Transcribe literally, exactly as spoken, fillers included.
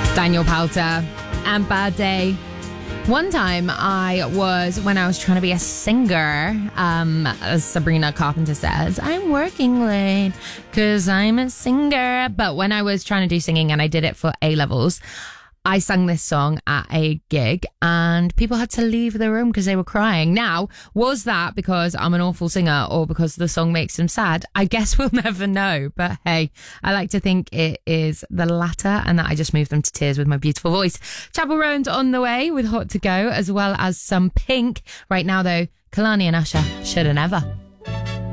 Daniel Powter and Bad Day. One time I was, when I was trying to be a singer, um, as Sabrina Carpenter says, I'm working late because I'm a singer. But when I was trying to do singing and I did it for A-levels, I sang this song at a gig and people had to leave the room because they were crying. Now, was that because I'm an awful singer or because the song makes them sad? I guess we'll never know. But hey, I like to think it is the latter and that I just moved them to tears with my beautiful voice. Chapel Roan's on the way with Hot to Go, as well as some Pink. Right now, though, Kalani and Usher, Shoulda Never.